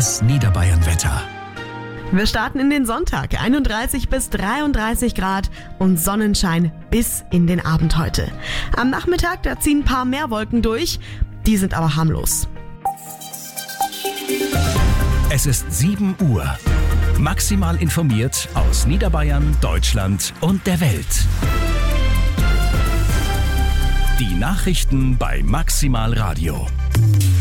Das Niederbayern-Wetter. Wir starten in den Sonntag, 31 bis 33 Grad und Sonnenschein bis in den Abend heute. Am Nachmittag, da ziehen ein paar mehr Wolken durch, die sind aber harmlos. Es ist 7 Uhr. Maximal informiert aus Niederbayern, Deutschland und der Welt. Die Nachrichten bei Maximal Radio.